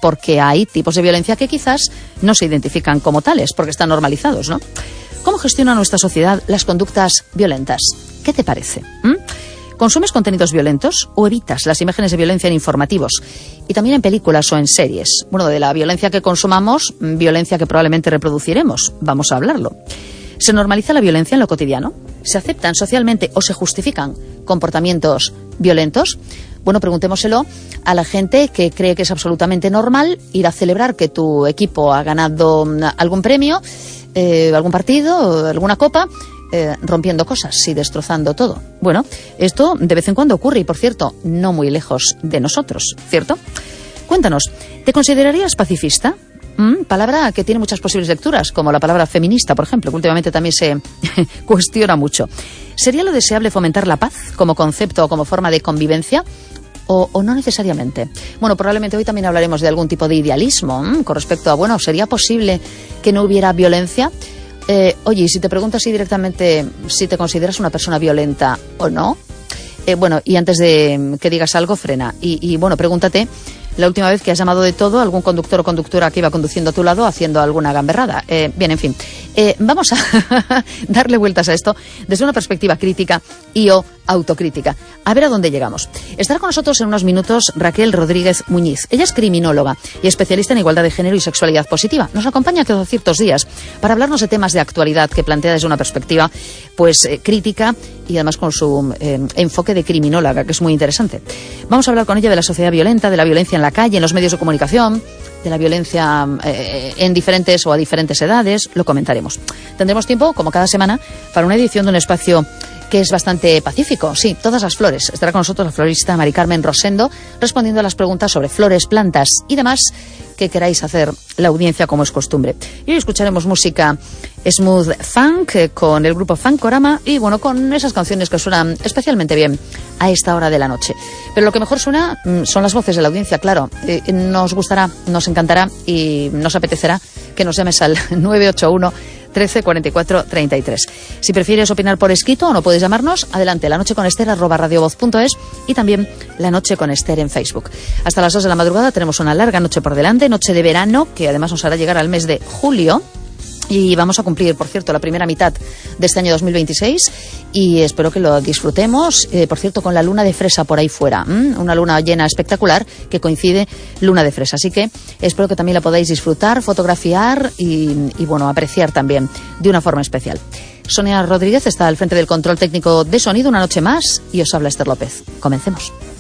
porque hay tipos de violencia que quizás no se identifican como tales, porque están normalizados, ¿no? ¿Cómo gestiona nuestra sociedad las conductas violentas? ¿Qué te parece? ¿Consumes contenidos violentos o evitas las imágenes de violencia en informativos? Y también en películas o en series. Bueno, de la violencia que consumamos, violencia que probablemente reproduciremos. Vamos a hablarlo. ¿Se normaliza la violencia en lo cotidiano? ¿Se aceptan socialmente o se justifican comportamientos violentos? Bueno, preguntémoselo a la gente que cree que es absolutamente normal ir a celebrar que tu equipo ha ganado algún premio, algún partido, alguna copa, rompiendo cosas y destrozando todo. Bueno, esto de vez en cuando ocurre y, por cierto, no muy lejos de nosotros, ¿cierto? Cuéntanos, ¿te considerarías pacifista? Palabra que tiene muchas posibles lecturas, como la palabra feminista, por ejemplo, que últimamente también se cuestiona mucho. ¿Sería lo deseable fomentar la paz como concepto o como forma de convivencia? ¿O no necesariamente? Bueno, probablemente hoy también hablaremos de algún tipo de idealismo con respecto a, bueno, ¿sería posible que no hubiera violencia? Oye, y si te pregunto así directamente si te consideras una persona violenta o no, bueno, y antes de que digas algo, frena. Y bueno, pregúntate la última vez que has llamado de todo a algún conductor o conductora que iba conduciendo a tu lado haciendo alguna gamberrada. Bien, en fin, vamos a darle vueltas a esto desde una perspectiva crítica y o autocrítica. A ver a dónde llegamos. Estará con nosotros en unos minutos Raquel Rodríguez Muñiz. Ella es criminóloga y especialista en igualdad de género y sexualidad positiva. Nos acompaña cada ciertos días para hablarnos de temas de actualidad que plantea desde una perspectiva pues crítica y además con su enfoque de criminóloga, que es muy interesante. Vamos a hablar con ella de la sociedad violenta, de la violencia en la calle, en los medios de comunicación, de la violencia en diferentes o a diferentes edades. Lo comentaremos. Tendremos tiempo, como cada semana, para una edición de un espacio que es bastante pacífico. Sí, todas las flores. Estará con nosotros la florista Mari Carmen Rosendo respondiendo a las preguntas sobre flores, plantas y demás que queráis hacer la audiencia como es costumbre. Y hoy escucharemos música smooth funk con el grupo Funkorama y bueno, con esas canciones que suenan especialmente bien a esta hora de la noche. Pero lo que mejor suena son las voces de la audiencia, claro. Nos gustará, nos encantará y nos apetecerá que nos llames al 981 13 44 33. Si prefieres opinar por escrito o no puedes llamarnos, adelante, lanocheconester@radiovoz.es y también La Noche con Ester en Facebook. Hasta las 2 de la madrugada tenemos una larga noche por delante, noche de verano, que además nos hará llegar al mes de julio. Y vamos a cumplir, por cierto, la primera mitad de este año 2026 y espero que lo disfrutemos, por cierto, con la luna de fresa por ahí fuera, una luna llena espectacular que coincide luna de fresa, así que espero que también la podáis disfrutar, fotografiar y bueno, apreciar también de una forma especial. Sonia Rodríguez está al frente del control técnico de sonido una noche más y os habla Ester López. Comencemos.